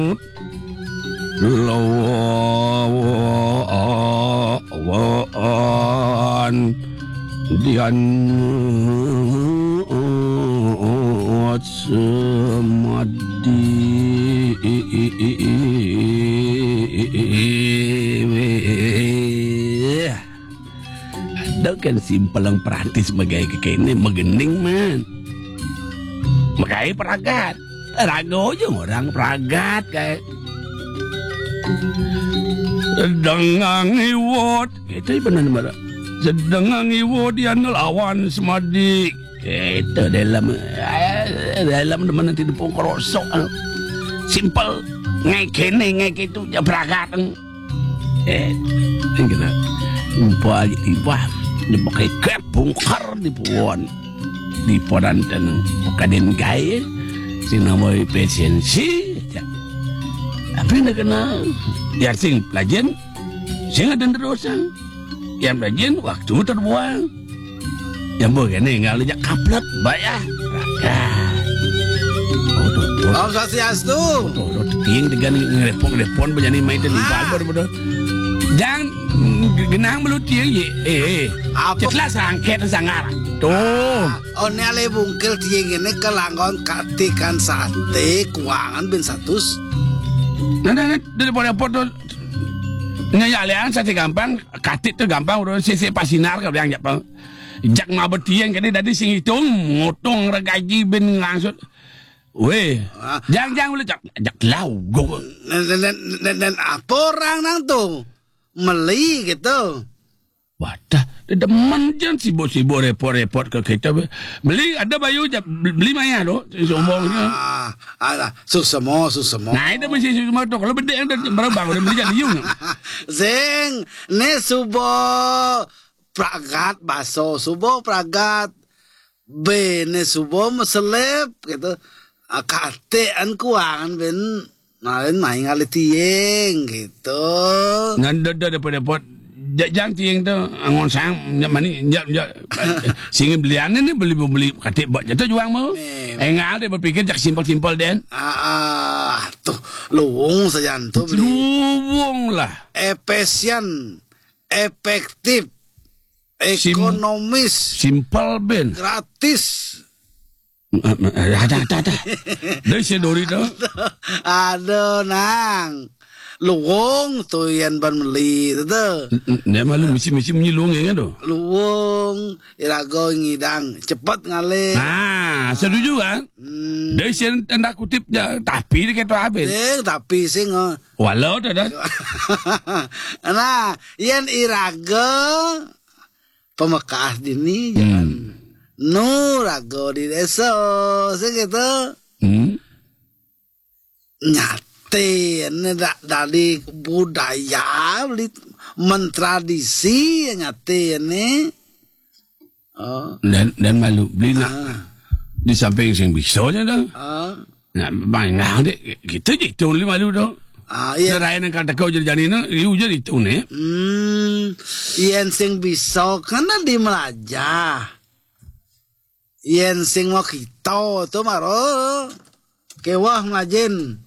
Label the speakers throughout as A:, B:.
A: lawan dian semadi ada kan simpel yang perhati sebagai kekini megening man makai peragat rago aja orang peragat kayak sedang ngiwot itu benar-benar sedang ngiwot dia lawan semadi itu dalam teman nanti depung kerosok simpel ngekene itu ya peragat kena lupa tiba dipakai kep bongkar di pohon di podan dan bukanin gaya sinamoi pesiensi tapi nak kena yang sing pelajan sing ada dosa yang pelajan waktu terbuang yang boleh ni ngal lejak kaplet bayar
B: Om Swastiastu.
A: Ting dengan ngerepon berjani main di balbar bodoh jangan genang belut tiang ye cetlah sangket sangar tuh
B: Oni ale bungkil tiang ini kelanggon katikan sate kuangan bin satus.
A: Nah, daripada foto nyalian sate gampang, katit tu gampang, urus sisi pasinar kalau yang jepang. Jak mabetian kini tadi sing hitung, ngotong regaji bin langsung. Weh, jangan boleh jak lau go.
B: Dan apa orang nang tu meli gitu.
A: Wadah, demen jangan sibuk-sibuk repot-repot ke kita. Beli ada bayu beli maya tu, sombongnya.
B: Susemo.
A: Nah, itu mesti susemo tu. Kalau benda yang berabang, udah beli jadi yung.
B: Zeng, ne subo pragat baso, subo pragat. B ne subo meselep gitu. Katean kuangan ben, nain main ngali tieng gitu.
A: Nanda daripada pot. Jangan tiang tu angon sang mani singin belian ni beli katik buat jatuh juang mau engal dia berpikir jak simpel den
B: tuh luwung saja tu
A: luwung lah
B: efisien efektif ekonomis
A: simpel ben
B: gratis
A: ada dari sedori tu
B: aduh nang luwung tu yang ban meli tu.
A: Dia malu mesti menyilung ya tu.
B: Luwung irago ngidang cepat ngale.
A: Ah, setuju kan? Dia sen tanda kutip je, tapi dia kata habis.
B: Tapi sing
A: walau tu dah.
B: Nah, yang irago pemekas dini jangan. Nu rago di desa sing gitu. Nyat dari budaya mentradisi nyate ini
A: dan malu beli nak di samping sing bisa je dah nak bangang dek kita je tu li malu dah serai nak kata kau jadi ni you jadi tu ni
B: yen sing bisa kana di melajah yen sing mau kita tu maro kewah ngajin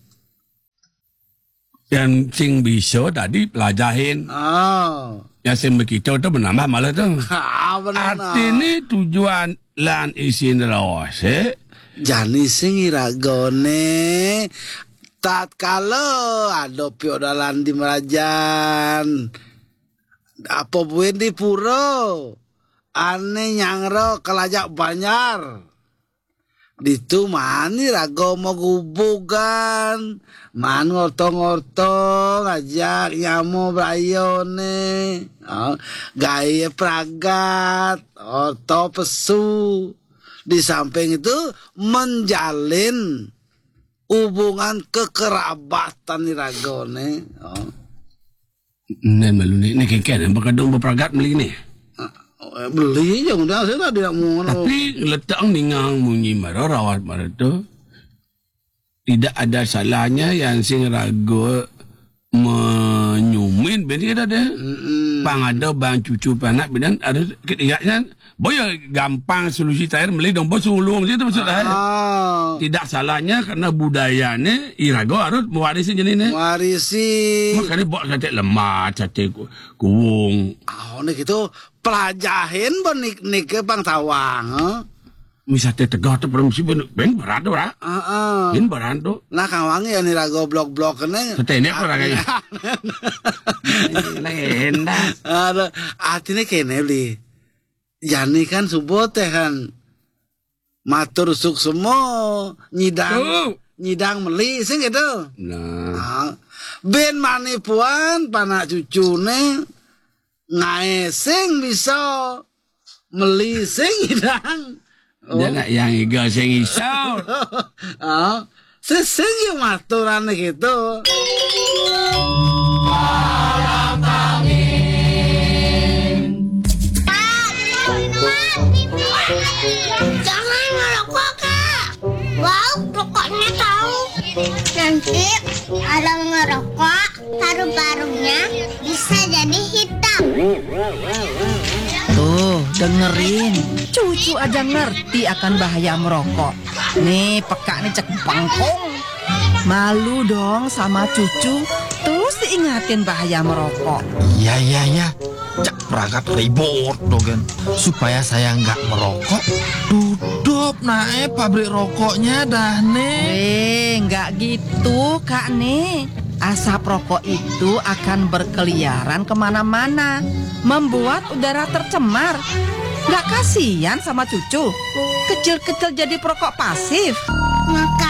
A: yang sing bisa tadi pelajarin. Yang sing begitu tu menambah malah tu. Artinya tujuan lan isin rawas.
B: Jani sing iragone tatkala ada piodalan di Merajan. Apa buin di puro. Ane nyangro kelajak banyar. Ditu mani rago mau gubugan. Man ngortong-ngortong ajak nyamu brayone gaya pragat orto pesu di samping itu menjalin hubungan kekerabatan iragone
A: ne malu ni keken bakadong berpragat beli ni
B: beli je udah saya tidak mau
A: tapi letak ningang munyi marah rawat marah tu tidak ada salahnya yang sing ragu menyumin betul ada Bang ada, bang cucu, anak, bidan ada ketiganya. Boy gampang solusi terakhir beli dong bos sulung itu maksud saya. Tidak salahnya karena budayanya irago harus mewarisi jenisnya.
B: Mewarisi.
A: Makanya buat sate lemak, sate kuung.
B: Nih gitu pelajahin bon nik ke Bang Tawang.
A: Misate tegah tu perlu mesti ben berado lah. Ben berado.
B: Nah Kang Wangi ya nira goblok-blok kene.
A: Sate ini apa lagi? Lain dah.
B: Artinya kene li. Yani kan subuh teh kan matur suk semua nyidang meli sing gitu. Nah. Ben manipuan panak cucune ngae sing bisa meli sing nyidang.
A: Jangan yang iga sing isau.
B: Sing yang maturane gitu.
C: Jangan ngerokok, Kak. Wow, rokoknya tahu. Nanti kalau ngerokok, paru-parunya bisa jadi hitam.
D: Tuh, dengerin. Cucu aja ngerti akan bahaya merokok. Nih, peka nih cek bangkong. Malu dong sama cucu. Terus diingatin bahaya merokok.
E: Iya. Cak peragat ribut dogen supaya saya nggak merokok. Tutup nae pabrik rokoknya dah nih.
D: Nggak gitu Kak nih. Asap rokok itu akan berkeliaran kemana-mana, membuat udara tercemar. Nggak kasihan sama cucu? Kecil-kecil jadi perokok pasif.
C: Maka